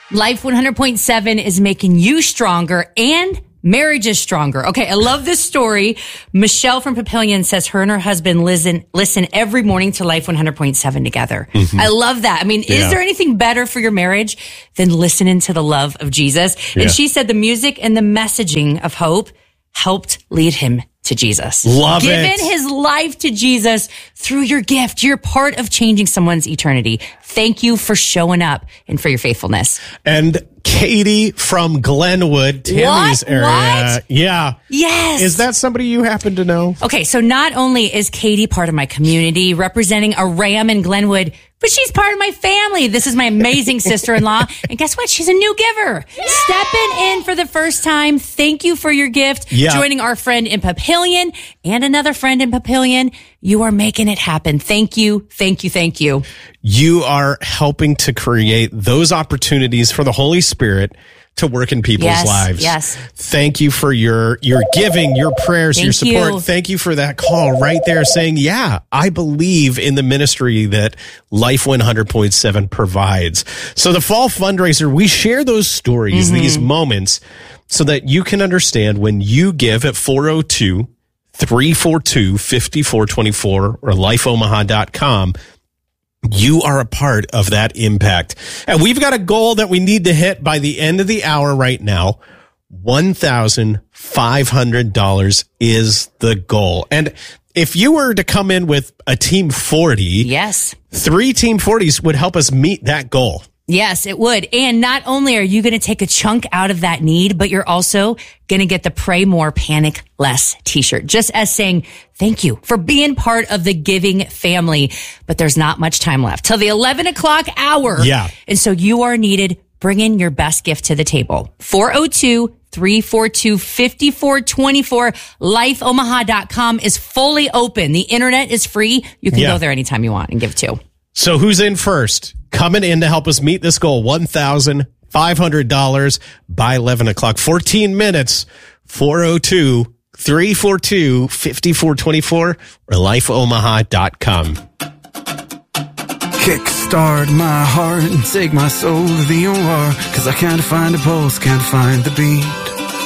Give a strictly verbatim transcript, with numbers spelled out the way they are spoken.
Life one hundred point seven is making you stronger and marriage is stronger. Okay, I love this story. Michelle from Papillion says her and her husband listen listen every morning to Life one hundred point seven together. Mm-hmm. I love that. I mean, yeah. Is there anything better for your marriage than listening to the love of Jesus? Yeah. And she said the music and the messaging of hope helped lead him to Jesus. Love Giving it. his life to Jesus through your gift. You're part of changing someone's eternity. Thank you for showing up and for your faithfulness. And Katie from Glenwood, Tammy's what? area. What? Yeah. Yes. Is that somebody you happen to know? Okay, so not only is Katie part of my community, representing a Ram in Glenwood, but she's part of my family. This is my amazing sister-in-law. And guess what? She's a new giver. Yay! Stepping in for the first time. Thank you for your gift. Yeah. Joining our friend in Papillion and another friend in Papillion. You are making it happen. Thank you. Thank you. Thank you. You are helping to create those opportunities for the Holy Spirit to work in people's yes, lives. Yes. Thank you for your, your giving, your prayers, Thank your support. you. Thank you for that call right there saying, yeah, I believe in the ministry that Life one hundred point seven provides. So the fall fundraiser, we share those stories, mm-hmm. these moments, so that you can understand when you give at four oh two, three four two, five four two four or life omaha dot com. You are a part of that impact. And we've got a goal that we need to hit by the end of the hour right now. one thousand five hundred dollars is the goal. And if you were to come in with a team forty, yes, three team forties would help us meet that goal. Yes, it would. And not only are you going to take a chunk out of that need, but you're also going to get the Pray More, Panic Less t-shirt, just as saying thank you for being part of the giving family. But there's not much time left till the eleven o'clock hour. Yeah. And so you are needed. Bring in your best gift to the table. four oh two, three four two, five four two four. life omaha dot com is fully open. The internet is free. You can yeah. go there anytime you want and give too. So who's in first? Coming in to help us meet this goal, one thousand five hundred dollars by eleven o'clock. fourteen minutes, four oh two, three four two, five four two four or life omaha dot com. Kickstart my heart and take my soul to the O R, 'cause I can't find a pulse, can't find the beat.